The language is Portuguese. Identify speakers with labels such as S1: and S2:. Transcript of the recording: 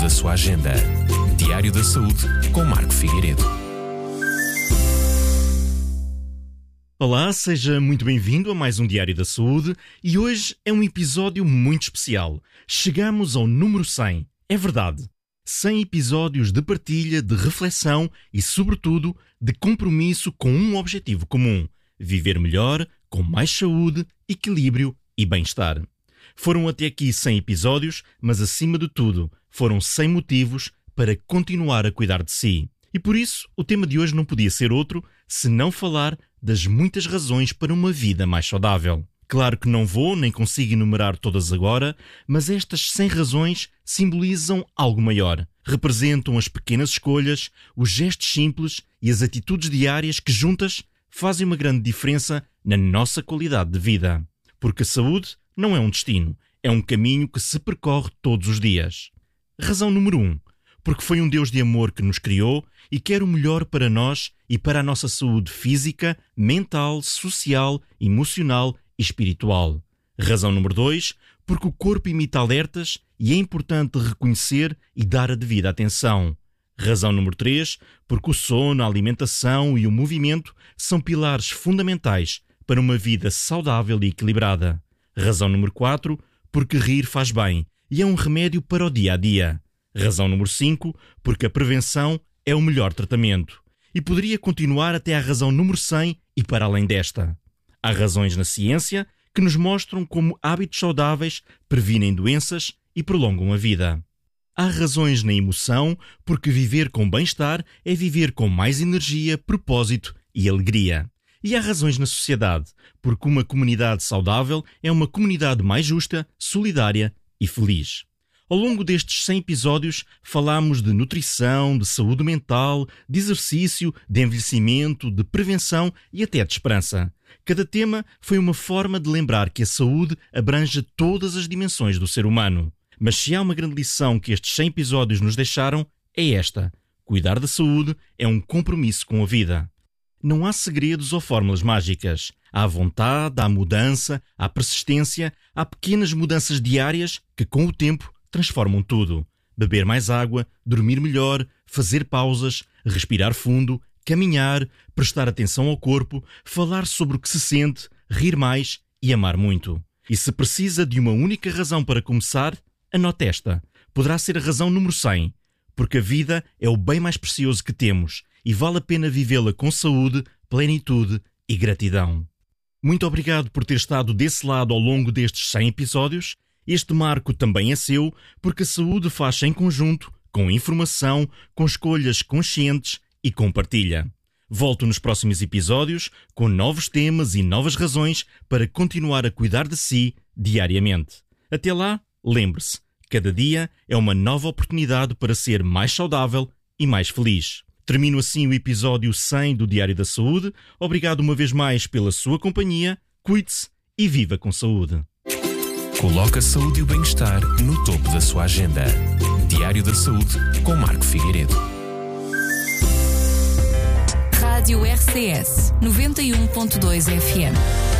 S1: da sua agenda. Diário da Saúde com Marco Figueiredo.
S2: Olá, seja muito bem-vindo a mais um Diário da Saúde e hoje é um episódio muito especial. Chegamos ao número 100, é verdade. 100 episódios de partilha, de reflexão e, sobretudo, de compromisso com um objetivo comum: viver melhor, com mais saúde, equilíbrio e bem-estar. Foram até aqui 100 episódios, mas acima de tudo, foram 100 motivos para continuar a cuidar de si. E por isso, o tema de hoje não podia ser outro, senão falar das muitas razões para uma vida mais saudável. Claro que não vou, nem consigo enumerar todas agora, mas estas 100 razões simbolizam algo maior. Representam as pequenas escolhas, os gestos simples e as atitudes diárias que juntas fazem uma grande diferença na nossa qualidade de vida. Porque a saúde não é um destino, é um caminho que se percorre todos os dias. Razão número 1. Porque foi um Deus de amor que nos criou e quer o melhor para nós e para a nossa saúde física, mental, social, emocional e espiritual. Razão número 2. Porque o corpo imita alertas e é importante reconhecer e dar a devida atenção. Razão número 3. Porque o sono, a alimentação e o movimento são pilares fundamentais para uma vida saudável e equilibrada. Razão número 4. Porque rir faz bem e é um remédio para o dia-a-dia. Razão número 5. Porque a prevenção é o melhor tratamento. E poderia continuar até à razão número 100 e para além desta. Há razões na ciência que nos mostram como hábitos saudáveis previnem doenças e prolongam a vida. Há razões na emoção, porque viver com bem-estar é viver com mais energia, propósito e alegria. E há razões na sociedade, porque uma comunidade saudável é uma comunidade mais justa, solidária e feliz. Ao longo destes 100 episódios, falámos de nutrição, de saúde mental, de exercício, de envelhecimento, de prevenção e até de esperança. Cada tema foi uma forma de lembrar que a saúde abrange todas as dimensões do ser humano. Mas se há uma grande lição que estes 100 episódios nos deixaram, é esta: cuidar da saúde é um compromisso com a vida. Não há segredos ou fórmulas mágicas. Há vontade, há mudança, há persistência, há pequenas mudanças diárias que, com o tempo, transformam tudo. Beber mais água, dormir melhor, fazer pausas, respirar fundo, caminhar, prestar atenção ao corpo, falar sobre o que se sente, rir mais e amar muito. E se precisa de uma única razão para começar, anote esta. Poderá ser a razão número 100. Porque a vida é o bem mais precioso que temos e vale a pena vivê-la com saúde, plenitude e gratidão. Muito obrigado por ter estado desse lado ao longo destes 100 episódios. Este marco também é seu, porque a saúde faz-se em conjunto, com informação, com escolhas conscientes e com partilha. Volto nos próximos episódios com novos temas e novas razões para continuar a cuidar de si diariamente. Até lá, lembre-se, cada dia é uma nova oportunidade para ser mais saudável e mais feliz. Termino assim o episódio 100 do Diário da Saúde. Obrigado uma vez mais pela sua companhia. Cuide-se e viva com saúde.
S1: Coloque a saúde e o bem-estar no topo da sua agenda. Diário da Saúde com Marco Figueiredo.
S3: Rádio RCS 91.2 FM.